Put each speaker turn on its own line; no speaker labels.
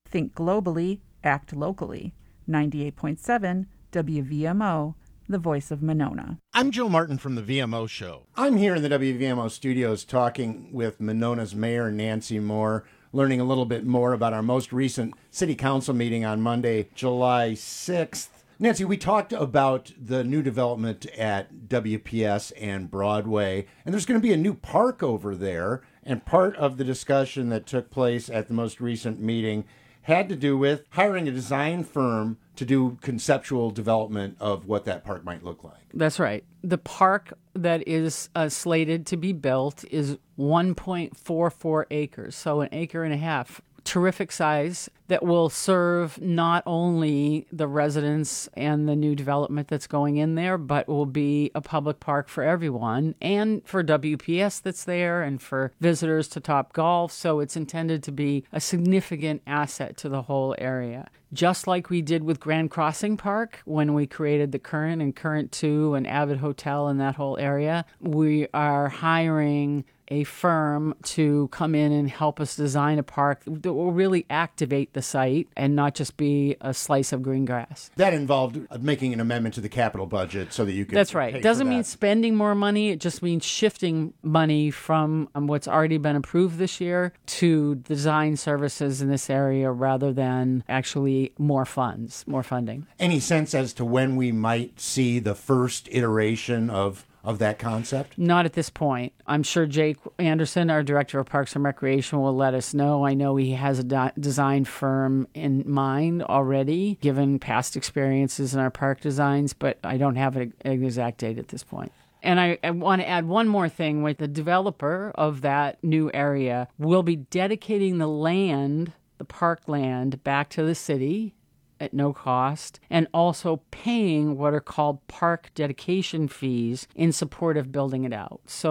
Think globally, act locally. 98.7 WVMO, the voice of Monona.
I'm Joe Martin from the VMO Show.
I'm here in the WVMO studios talking with Monona's Mayor, Nancy Moore, learning a little bit more about our most recent City Council meeting on Monday, July 6th. Nancy, we talked about the new development at WPS and Broadway, and there's going to be a new park over there, and part of the discussion that took place at the most recent meeting had to do with hiring a design firm to do conceptual development of what that park might look like.
That's right. The park that is slated to be built is 1.44 acres, so an acre and a half. Terrific size that will serve not only the residents and the new development that's going in there, but will be a public park for everyone and for WPS that's there and for visitors to Top Golf. So it's intended to be a significant asset to the whole area. Just like we did with Grand Crossing Park when we created the Current and Current 2 and Avid Hotel in that whole area, we are hiring a firm to come in and help us design a park that will really activate the site and not just be a slice of green grass.
That involved making an amendment to the capital budget so that you could.
That's right. It doesn't mean spending more money. It just means shifting money from what's already been approved this year to design services in this area rather than actually more funding.
Any sense as to when we might see the first iteration of that concept?
Not at this point. I'm sure Jake Anderson, our Director of Parks and Recreation, will let us know. I know he has a design firm in mind already, given past experiences in our park designs, but I don't have an exact date at this point. And I want to add one more thing. With the developer of that new area will be dedicating the land, the park land, back to the city at no cost, and also paying what are called park dedication fees in support of building it out. So